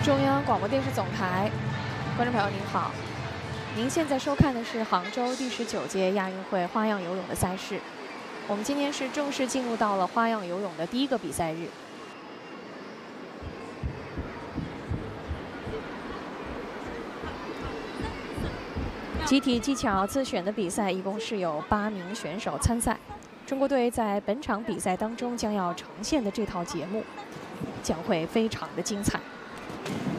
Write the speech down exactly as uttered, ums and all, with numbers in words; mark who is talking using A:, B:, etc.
A: 中央广播电视总台，观众朋友您好，您现在收看的是杭州第十九届亚运会花样游泳的赛事。我们今天是正式进入到了花样游泳的第一个比赛日。集体技巧自选的比赛一共是有八名选手参赛。中国队在本场比赛当中将要呈现的这套节目，将会非常的精彩。